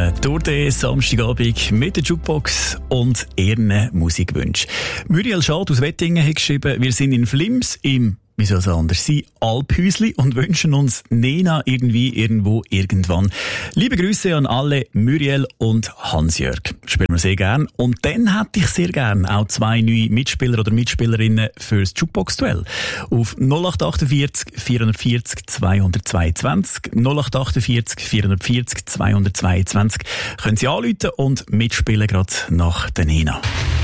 durch den Samstagabend mit der Jukebox und ihren Musikwünschen. Muriel Schad aus Wettingen hat geschrieben, wir sind in Flims im, wie soll es anders sein, Alphäusli und wünschen uns Nena irgendwie, irgendwo, irgendwann. Liebe Grüße an alle Muriel und Hans-Jörg. Spielen wir sehr gern. Und dann hätte ich sehr gern auch 2 neue Mitspieler oder Mitspielerinnen fürs Jukebox-Duell. Auf 0848 440 222, 0848 440 222 können Sie anrufen und mitspielen gerade nach der Nena.